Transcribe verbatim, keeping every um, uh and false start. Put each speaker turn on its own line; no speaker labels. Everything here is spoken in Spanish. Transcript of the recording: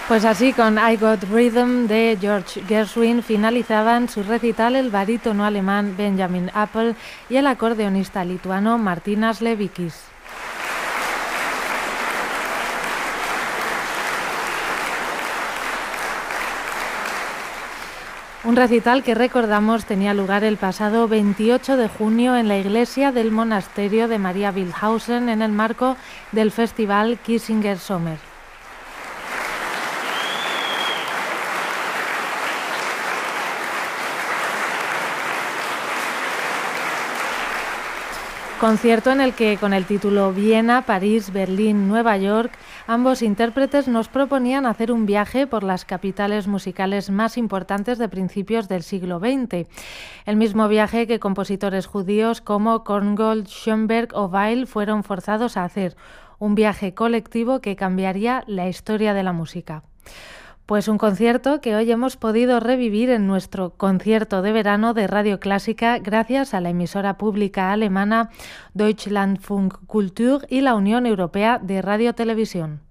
Pues así, con I Got Rhythm de George Gershwin finalizaban su recital el barítono alemán Benjamin Appel y el acordeonista lituano Martynas Levikis. Un recital que recordamos tenía lugar el pasado veintiocho de junio en la iglesia del monasterio de María Wildhausen en el marco del festival Kissinger Sommer. Concierto en el que, con el título Viena, París, Berlín, Nueva York, ambos intérpretes nos proponían hacer un viaje por las capitales musicales más importantes de principios del siglo veinte. El mismo viaje que compositores judíos como Korngold, Schoenberg o Weill fueron forzados a hacer. Un viaje colectivo que cambiaría la historia de la música. Pues un concierto que hoy hemos podido revivir en nuestro concierto de verano de Radio Clásica gracias a la emisora pública alemana Deutschlandfunk Kultur y la Unión Europea de Radio Televisión.